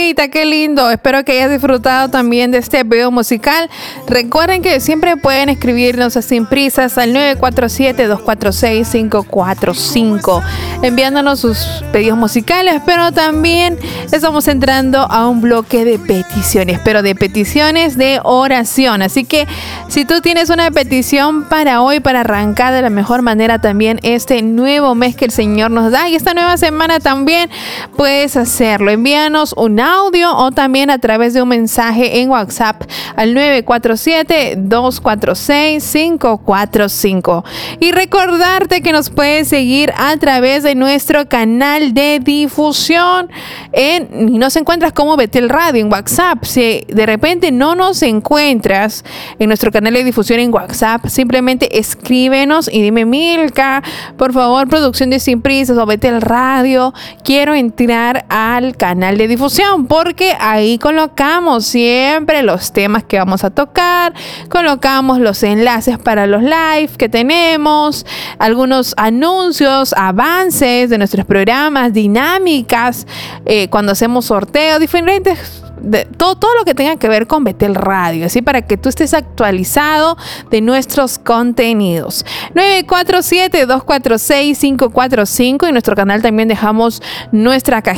Carlita, qué lindo. Espero que hayas disfrutado también de este video musical. Recuerden que siempre pueden escribirnos a Sin Prisas al 947-246-545, enviándonos sus pedidos musicales, pero también estamos entrando a un bloque de peticiones, pero de peticiones de oración. Así que si tú tienes una petición para hoy, para arrancar de la mejor manera también este nuevo mes que el Señor nos da y esta nueva semana también, puedes hacerlo. Envíanos un audio o también a través de un mensaje en WhatsApp al 947-246-545. Y recordarte que nos puedes seguir a través de nuestro canal de difusión y nos encuentras como Betel Radio en WhatsApp. Si de repente no nos encuentras en nuestro canal de difusión en WhatsApp, simplemente escríbenos y dime: Milka, por favor, producción de Sin Prisas o Betel Radio, quiero entrar al canal de difusión, porque ahí colocamos siempre los temas que vamos a tocar, colocamos los enlaces para los live que tenemos, algunos anuncios, avances de nuestros programas, dinámicas, cuando hacemos sorteos, diferentes, de todo lo que tenga que ver con Betel Radio, así para que tú estés actualizado de nuestros contenidos. 947-246-545, y en nuestro canal también dejamos nuestra cajita